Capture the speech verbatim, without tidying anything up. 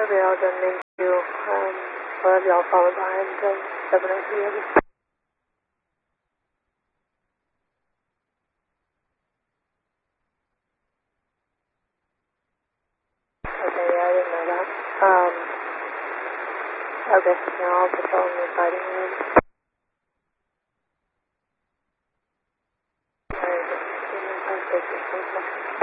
Copy, I'll then make you, um, whatever y'all follow behind, um, seven oh three over. Okay, yeah, I didn't know that. Um, okay, now I'll patrol in your fighting.